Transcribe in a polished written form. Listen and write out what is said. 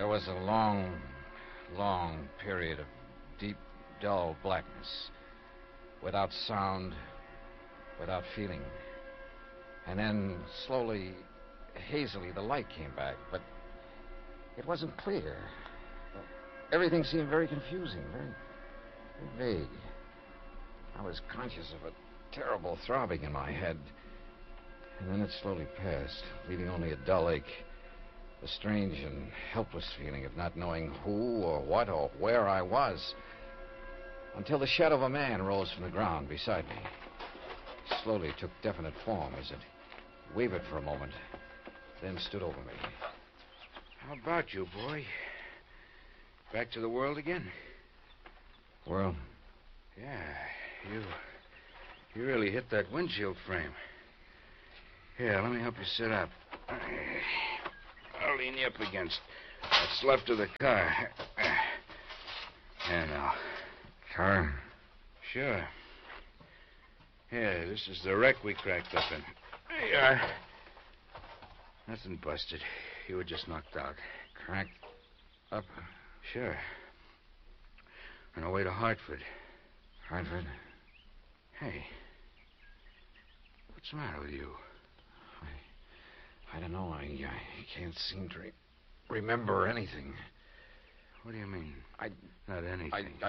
There was a long, long period of deep, dull blackness. Without sound, without feeling. And then, slowly, hazily, the light came back, but it wasn't clear. Everything seemed very confusing, very vague. I was conscious of a terrible throbbing in my head. And then it slowly passed, leaving only a dull ache, a strange and helpless feeling of not knowing who or what or where I was, until the shadow of a man rose from the ground beside me. Slowly took definite form as it wavered for a moment, then stood over me. How about you, boy? Back to the world again? World? Yeah, you really hit that windshield frame. Here, let me help you sit up. I'll lean you up against what's left of the car. There now. Car? Sure. Here, this is the wreck we cracked up in. There you are. Nothing busted. You were just knocked out. Cracked up? Sure. On our way to Hartford. Hartford? Hey. What's the matter with you? I don't know. I can't seem to remember anything. What do you mean? I... Not anything.